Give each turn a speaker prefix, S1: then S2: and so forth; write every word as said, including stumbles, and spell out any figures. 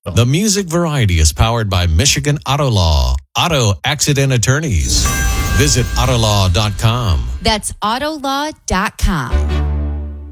S1: The Music Variety is powered by Michigan Auto Law, auto accident attorneys. Visit autolaw dot com.
S2: That's autolaw dot com.